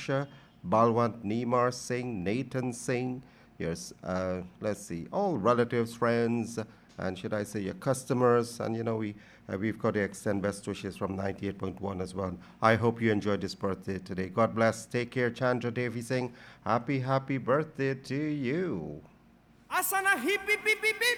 Ramesh, Balwant Neemar Singh, Nathan Singh, let's see, all relatives, friends, and should I say your customers. And we've got to extend best wishes from 98.1 as well. I hope you enjoyed this birthday today. God bless. Take care, Chandra Devi Singh. Happy birthday to you. Asana hip hip hip hip hip.